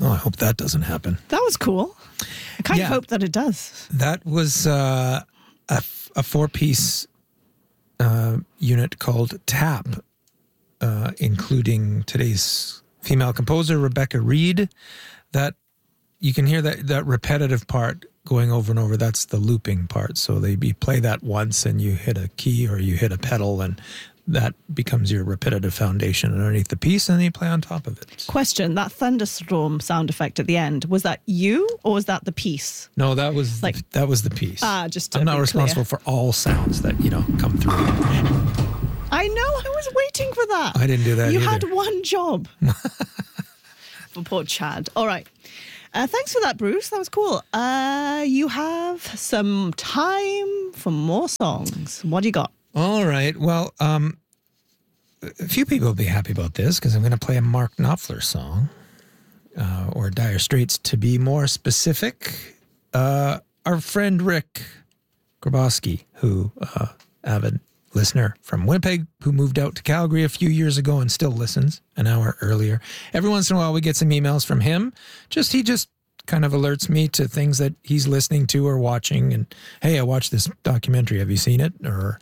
Oh, I hope that doesn't happen. That was cool. I kind of hope that it does. That was a four-piece unit called TAP, including today's female composer, Rebecca Reed. That you can hear that repetitive part going over and over. That's the looping part. So you play that once and you hit a key or you hit a pedal, and that becomes your repetitive foundation underneath the piece, and then you play on top of it. Question, that thunderstorm sound effect at the end, was that you or was that the piece? No, that was the piece. I'm not responsible for all sounds that, come through. I know, I was waiting for that. I didn't do that You either. had one job. For poor Chad. All right. Thanks for that, Bruce. That was cool. You have some time for more songs. What do you got? All right. Well, a few people will be happy about this because I'm going to play a Mark Knopfler song, or Dire Straits to be more specific. Our friend Rick Grabowski, who avid listener from Winnipeg, who moved out to Calgary a few years ago and still listens an hour earlier. Every once in a while we get some emails from him. He just kind of alerts me to things that he's listening to or watching. And, hey, I watched this documentary. Have you seen it? Or,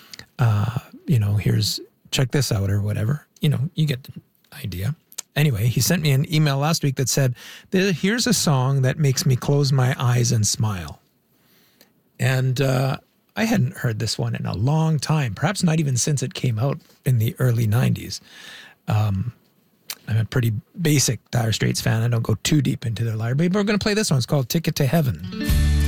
check this out or whatever. You get the idea. Anyway, he sent me an email last week that said, here's a song that makes me close my eyes and smile. And I hadn't heard this one in a long time, perhaps not even since it came out in the early 90s. I'm a pretty basic Dire Straits fan. I don't go too deep into their library, but we're going to play this one. It's called Ticket to Heaven.